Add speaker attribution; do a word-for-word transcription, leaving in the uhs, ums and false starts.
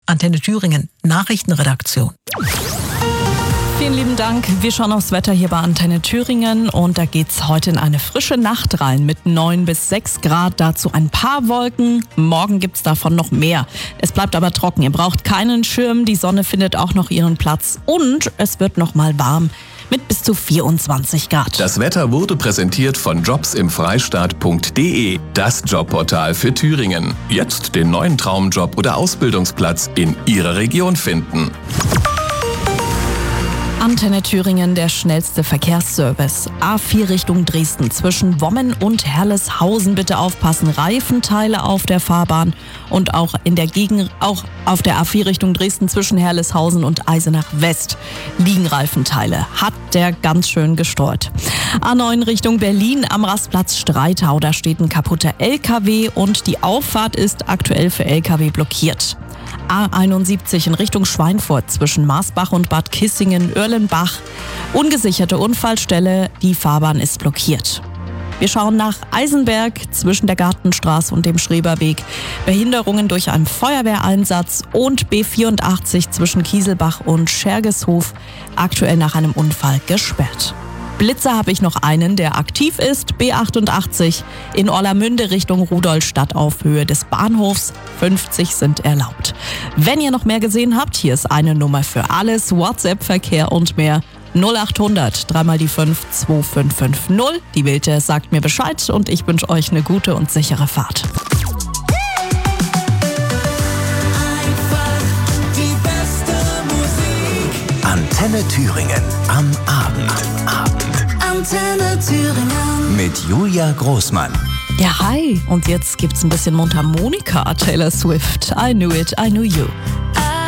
Speaker 1: Antenne Thüringen, Nachrichtenredaktion.
Speaker 2: Vielen lieben Dank. Wir schauen aufs Wetter hier bei Antenne Thüringen und da geht's heute in eine frische Nacht rein mit neun bis sechs Grad. Dazu ein paar Wolken. Morgen gibt's davon noch mehr. Es bleibt aber trocken. Ihr braucht keinen Schirm. Die Sonne findet auch noch ihren Platz und es wird noch mal warm mit bis zu vierundzwanzig Grad.
Speaker 3: Das Wetter wurde präsentiert von jobs im freistaat punkt de, das Jobportal für Thüringen. Jetzt den neuen Traumjob oder Ausbildungsplatz in Ihrer Region finden.
Speaker 2: Antenne Thüringen, der schnellste Verkehrsservice. A vier Richtung Dresden zwischen Wommen und Herleshausen. Bitte aufpassen, Reifenteile auf der Fahrbahn und auch in der Gegend, auch auf der A vier Richtung Dresden zwischen Herleshausen und Eisenach West liegen Reifenteile. Hat der ganz schön gesteuert. A neun Richtung Berlin am Rastplatz Streitau. Da steht ein kaputter L K W und die Auffahrt ist aktuell für L K W blockiert. A einundsiebzig in Richtung Schweinfurt zwischen Marsbach und Bad Kissingen-Oerlenbach. Ungesicherte Unfallstelle, die Fahrbahn ist blockiert. Wir schauen nach Eisenberg zwischen der Gartenstraße und dem Schreberweg. Behinderungen durch einen Feuerwehreinsatz und B vierundachtzig zwischen Kieselbach und Schergeshof aktuell nach einem Unfall gesperrt. Blitzer habe ich noch einen, der aktiv ist. B achtundachtzig in Orlamünde Richtung Rudolstadt auf Höhe des Bahnhofs. fünfzig sind erlaubt. Wenn ihr noch mehr gesehen habt, hier ist eine Nummer für alles. WhatsApp-Verkehr und mehr. null achthundert, dreimal die fünf, zwei fünf fünf null. Die Wählte sagt mir Bescheid und ich wünsche euch eine gute und sichere Fahrt.
Speaker 4: Antenne Thüringen am Abend. Abend.
Speaker 5: Antenne Thüringen.
Speaker 4: Mit Julia Großmann.
Speaker 2: Ja, hi. Und jetzt gibt's ein bisschen Mundharmonika. Taylor Swift. I knew it, I knew you.